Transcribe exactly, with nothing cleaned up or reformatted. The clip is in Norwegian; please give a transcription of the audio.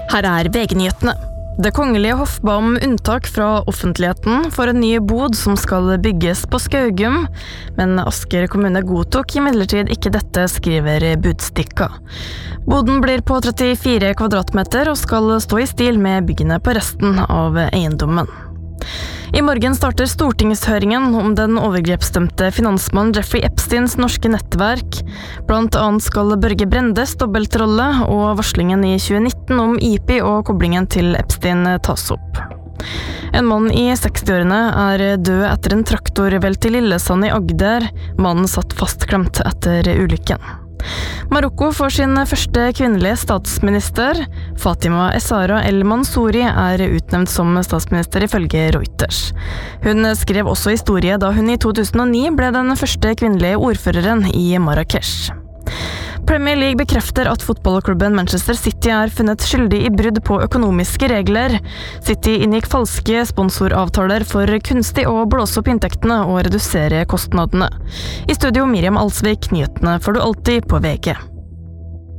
Her er V G-nyhetene. Det kongelige hoff ba om unntak fra offentligheten for en ny bod som skal bygges på Skaugum, men Asker kommune godtok imidlertid ikke dette, skriver Budstikka. Boden blir på trettifire kvadratmeter og skal stå i stil med byggene på resten av eiendommen. I morgen starter stortingshøringen om den overgrepsdømte finansmannen Jeffrey Epsteins norske nettverk. Blant annet skal Børge Brendes dobbeltrolle og varslingen i tjue nitten om I P I og koblingen til Epstein tas opp. En mann i sekstiårene er død etter en traktorvelt i Lillesand i Agder. Mannen satt fastklemt etter ulykken. Marokko får sin første kvinnelige statsminister. Fatima Essara El Mansouri er utnevnt som statsminister ifølge Reuters. Hun skrev også historie da hun i to tusen og ni ble den første kvinnelige ordføreren i Marrakesh. Premier League bekrefter at fotballklubben Manchester City er funnet skyldig i brudd på økonomiske regler. City inngikk falske sponsoravtaler for kunstig å blåse opp inntektene og redusere kostnadene. I studio Miriam Alsvik, nyhetene får du alltid på V G.